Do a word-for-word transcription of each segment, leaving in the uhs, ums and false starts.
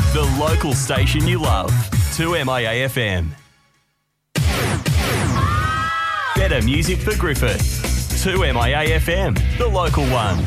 The local station you love. two M I A F M. Better music for Griffith. two M I A F M, the local one.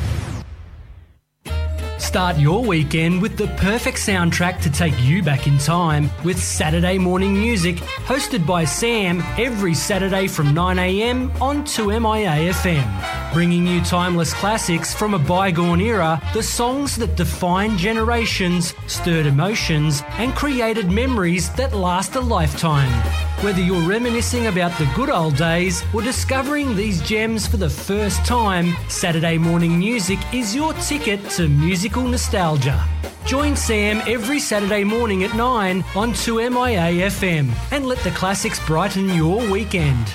Start your weekend with the perfect soundtrack to take you back in time with Saturday Morning Music, hosted by Sam every Saturday from nine a m on two M I A F M. Bringing you timeless classics from a bygone era, the songs that defined generations, stirred emotions and created memories that last a lifetime. Whether you're reminiscing about the good old days or discovering these gems for the first time, Saturday Morning Music is your ticket to musical nostalgia. Join Sam every Saturday morning at nine on two M I A F M and let the classics brighten your weekend.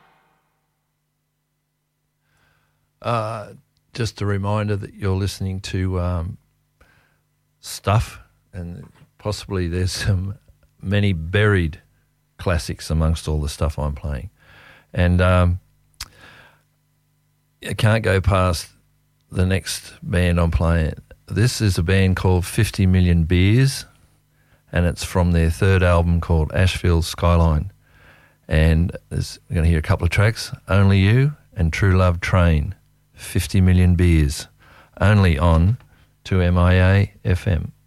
Uh, just a reminder that you're listening to um, Stuff, and possibly there's some many buried classics amongst all the stuff I'm playing. And um, I can't go past the next band I'm playing. This is a band called fifty million Beers, and it's from their third album called Ashfield Skyline. And there's, we're going to hear a couple of tracks, Only You and True Love Train, fifty million Beers, only on two M I A F M.